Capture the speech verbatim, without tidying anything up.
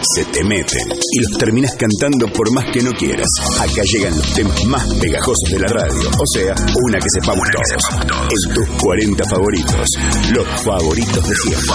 se te meten y los terminás cantando por más que no quieras. Acá llegan los temas más pegajosos de la radio, o sea, una que sepamos todos. En tus cuarenta favoritos, los favoritos de siempre.